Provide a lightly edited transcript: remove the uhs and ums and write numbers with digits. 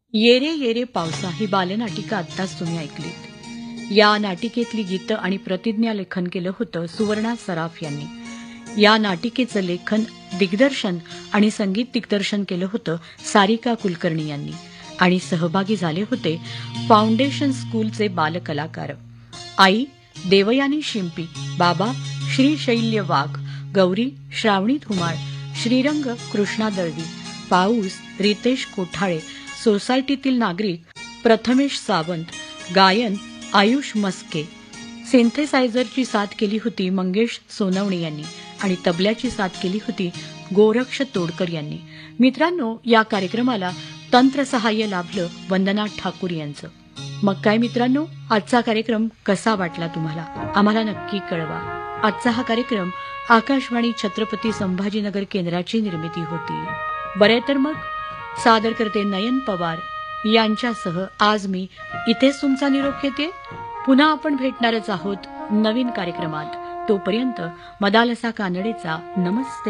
ये रे ये रे पावसा ही बालनाटिका आत्ताच तुम्ही ऐकलीत. या नाटिकेतली गीतं आणि प्रतिज्ञा लेखन केलं होतं सुवर्णा सराफ यांनी. या नाटिकेचं लेखन, दिग्दर्शन आणि संगीत दिग्दर्शन केलं होतं सारिका कुलकर्णी यांनी आणि सहभागी झाले होते फाउंडेशन स्कूलचे बालकलाकार. आई देवयानी शिंपी, बाबा श्रीशैल्य वाघ, गौरी श्रावणी धुमाळ, श्रीरंग कृष्णा दळवी, पाऊस रितेश कोठाळे, सोसायटीतील नागरिक प्रथमेश सावंत, गायन आयुष मस्के, सिंथेसायझरची साथ केली होती मंगेश सोनवणे यांनी आणि तबल्याची साथ केली होती गोरक्ष तोडकर यांनी. मित्रांनो, या कार्यक्रमाला तंत्रसहाय्य लाभलं वंदना ठाकूर यांचं. मग काय मित्रांनो, आजचा कार्यक्रम कसा वाटला तुम्हाला आम्हाला नक्की कळवा. आजचा हा कार्यक्रम आकाशवाणी छत्रपती संभाजीनगर केंद्राची निर्मिती होती. बरे तर मग सादर करते नयन पवार यांच्यासह आज मी इथेच तुमचा निरोप घेते. पुन्हा आपण भेटणारच आहोत नवीन कार्यक्रमात. तोपर्यंत मदालसा कानडेचा नमस्ते.